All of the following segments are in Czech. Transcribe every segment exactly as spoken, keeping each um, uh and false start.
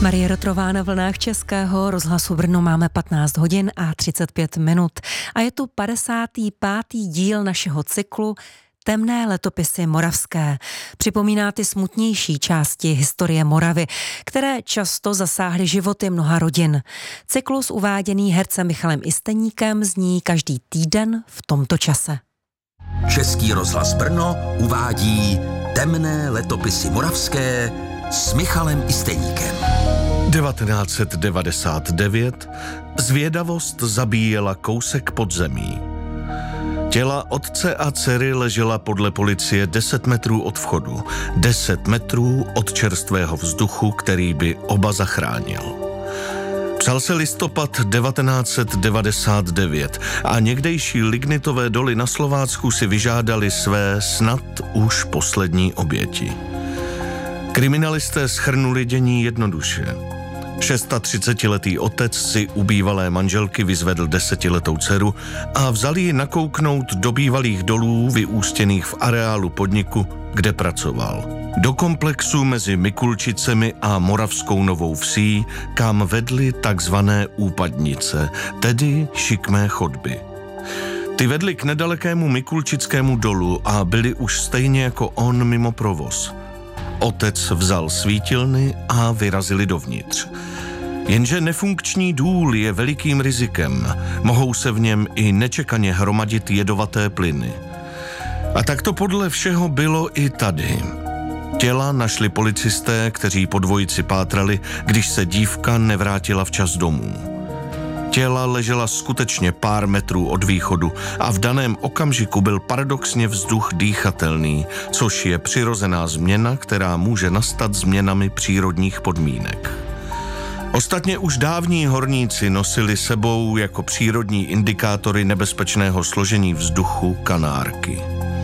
Marie Rotrová na vlnách Českého rozhlasu Brno. Máme patnáct hodin a třicet pět minut a je tu padesátý pátý díl našeho cyklu Temné letopisy moravské. Připomíná ty smutnější části historie Moravy, které často zasáhly životy mnoha rodin. Cyklus uváděný hercem Michalem Isteníkem zní každý týden v tomto čase. Český rozhlas Brno uvádí Temné letopisy moravské s Michalem Isteníkem. devatenáct set devadesát devět zvědavost zabíjela kousek podzemí. Těla otce a dcery ležela podle policie deset metrů od vchodu, deset metrů od čerstvého vzduchu, který by oba zachránil. Psal se listopad devatenáct set devadesát devět a někdejší lignitové doly na Slovácku si vyžádali své snad už poslední oběti. Kriminalisté shrnuli dění jednoduše. třicetišestiletý otec si u bývalé manželky vyzvedl desetiletou dceru a vzal ji nakouknout do bývalých dolů vyústěných v areálu podniku, kde pracoval. Do komplexu mezi Mikulčicemi a Moravskou Novou Vsí, kam vedly takzvané úpadnice, tedy šikmé chodby. Ty vedly k nedalekému Mikulčickému dolu a byly už stejně jako on mimo provoz. Otec vzal svítilny a vyrazili dovnitř. Jenže nefunkční důl je velikým rizikem. Mohou se v něm i nečekaně hromadit jedovaté plyny. A tak to podle všeho bylo i tady. Těla našli policisté, kteří po dvojici pátrali, když se dívka nevrátila včas domů. Těla ležela skutečně pár metrů od východu a v daném okamžiku byl paradoxně vzduch dýchatelný, což je přirozená změna, která může nastat změnami přírodních podmínek. Ostatně už dávní horníci nosili sebou jako přírodní indikátory nebezpečného složení vzduchu kanárky.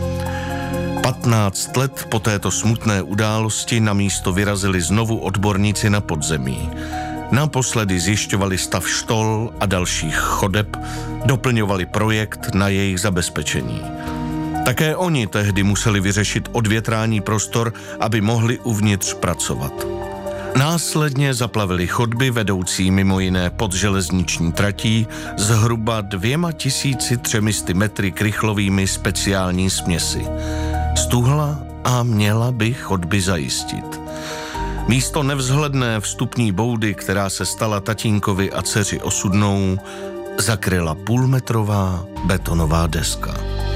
patnáct let po této smutné události na místo vyrazili znovu odborníci na podzemí. Naposledy zjišťovali stav štol a dalších chodeb, doplňovali projekt na jejich zabezpečení. Také oni tehdy museli vyřešit odvětrání prostor, aby mohli uvnitř pracovat. Následně zaplavili chodby vedoucí mimo jiné pod železniční tratí zhruba dvěma tisíci třemisty metry krychlovými speciální směsi. Stuhla a měla by chodby zajistit. Místo nevzhledné vstupní boudy, která se stala tatínkovi a dceři osudnou, zakryla půlmetrová betonová deska.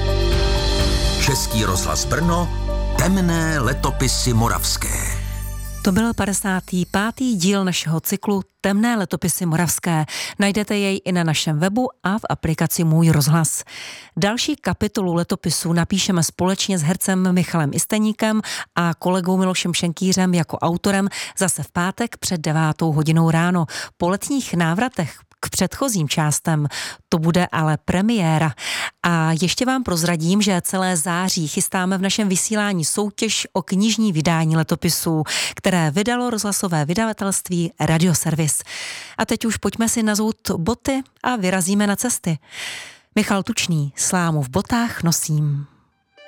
Český rozhlas Brno, Temné letopisy moravské. To byl padesátý pátý díl našeho cyklu Temné letopisy moravské. Najdete jej i na našem webu a v aplikaci Můj rozhlas. Další kapitolu letopisů napíšeme společně s hercem Michalem Isteníkem a kolegou Milošem Šenkýřem jako autorem zase v pátek před devátou hodinou ráno. Po letních návratech k předchozím částem to bude ale premiéra. A ještě vám prozradím, že celé září chystáme v našem vysílání soutěž o knižní vydání letopisů, které vydalo rozhlasové vydavatelství Radioservis. A teď už pojďme si nazout boty a vyrazíme na cesty. Michal Tučný, slámu v botách nosím.